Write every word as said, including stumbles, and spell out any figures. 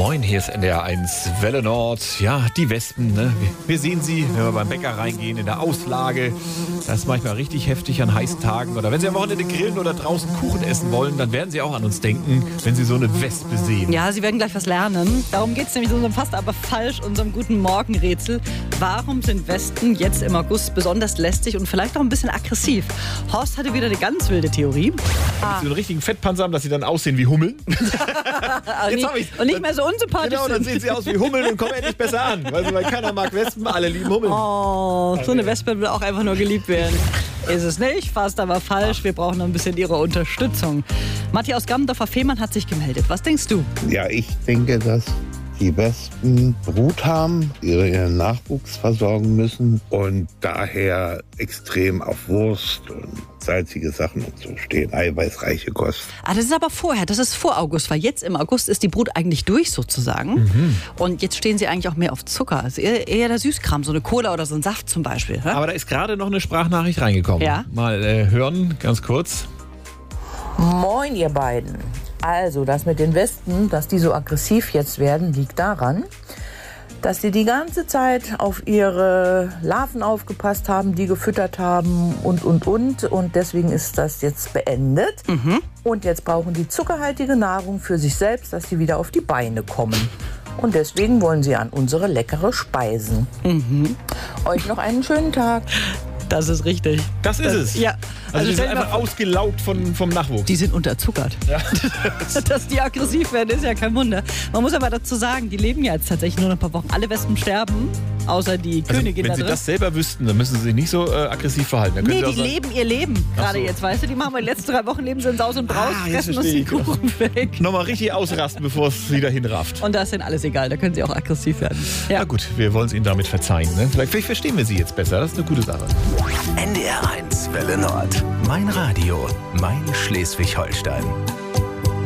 Moin, hier ist N D R eins Welle Nord. Ja, die Wespen, ne? Wir sehen sie, wenn wir beim Bäcker reingehen, in der Auslage. Das ist manchmal richtig heftig an heißen Tagen. Oder wenn Sie am Wochenende grillen oder draußen Kuchen essen wollen, dann werden Sie auch an uns denken, wenn Sie so eine Wespe sehen. Ja, Sie werden gleich was lernen. Darum geht es nämlich in unserem Fast aber falsch, unserem guten Morgenrätsel. Warum sind Wespen jetzt im August besonders lästig und vielleicht auch ein bisschen aggressiv? Horst hatte wieder eine ganz wilde Theorie. Ah. So einen richtigen Fettpanzer haben, dass sie dann aussehen wie Hummeln. Jetzt hab ich's. Und nicht mehr so unsympathisch Genau, dann sehen sie aus wie Hummeln und kommen endlich besser an. Weil, weil keiner mag Wespen, alle lieben Hummeln. Oh, so eine Wespe will auch einfach nur geliebt werden. Ist es nicht, fast aber falsch. Wir brauchen noch ein bisschen Ihre Unterstützung. Matti aus Gammendorfer Fehmarn hat sich gemeldet. Was denkst du? Ja, ich denke, dass die Wespen Brut haben, ihren Nachwuchs versorgen müssen und daher extrem auf Wurst und salzige Sachen und so stehen, eiweißreiche Kost. Ah, das ist aber vorher, das ist vor August, weil jetzt im August ist die Brut eigentlich durch sozusagen. Mhm. Und jetzt stehen sie eigentlich auch mehr auf Zucker. Also eher, eher der Süßkram, so eine Cola oder so ein Saft zum Beispiel. Ja? Aber da ist gerade noch eine Sprachnachricht reingekommen. Ja? Mal äh, hören, ganz kurz. Moin, ihr beiden. Also, das mit den Wespen, dass die so aggressiv jetzt werden, liegt daran, dass sie die ganze Zeit auf ihre Larven aufgepasst haben, die gefüttert haben und, und, und. Und deswegen ist das jetzt beendet. Mhm. Und jetzt brauchen die zuckerhaltige Nahrung für sich selbst, dass sie wieder auf die Beine kommen. Und deswegen wollen sie an unsere leckere Speisen. Mhm. Euch noch einen schönen Tag. Das ist richtig. Das ist das, es. Ja. Also, also die sind einfach ausgelaugt von, vom Nachwuchs. Die sind unterzuckert. Ja. Dass die aggressiv werden, ist ja kein Wunder. Man muss aber dazu sagen, die leben ja jetzt tatsächlich nur noch ein paar Wochen. Alle Wespen sterben, außer die also, Königin wenn da Sie drin. das selber wüssten, dann müssen Sie sich nicht so äh, aggressiv verhalten. Dann können nee, Sie auch die sagen, leben ihr Leben. Gerade so. Jetzt, weißt du, die machen die letzten drei Wochen leben sie in Saus und Braus, ah, fressen uns die Kuchen weg. Nochmal richtig ausrasten, bevor es wieder hinrafft. Und da ist denen alles egal, da können sie auch aggressiv werden. Ja. Na gut, wir wollen es Ihnen damit verzeihen. Ne? Vielleicht, vielleicht verstehen wir Sie jetzt besser, das ist eine gute Sache. N D R eins Welle Nord. Mein Radio, mein Schleswig-Holstein.